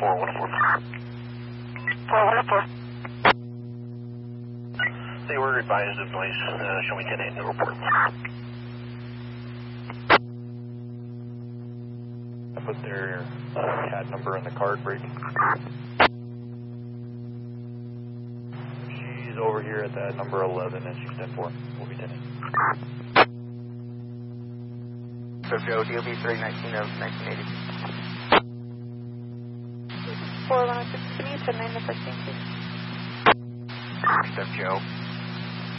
4104. They were advised of noise. Show me 10-8 in the report. I put their CAD number in the card break. She's over here at that number 11 and she's 10-4. We'll be 10-8. So Joe, DOB 319 of 1980. 4106, can you 10-9 the first name, please? First of Joe.